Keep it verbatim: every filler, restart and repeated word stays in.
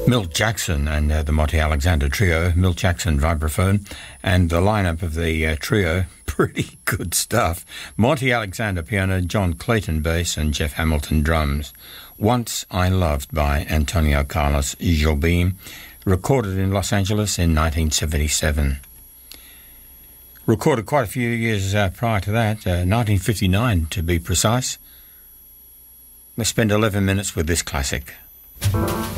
Milt Jackson and uh, the Monty Alexander Trio, Milt Jackson vibraphone, and the lineup of the uh, trio, pretty good stuff. Monty Alexander piano, John Clayton bass, and Jeff Hamilton drums. Once I Loved by Antonio Carlos Jobim, recorded in Los Angeles in nineteen seventy-seven. Recorded quite a few years uh, prior to that, uh, nineteen fifty-nine to be precise. Let's spend eleven minutes with this classic.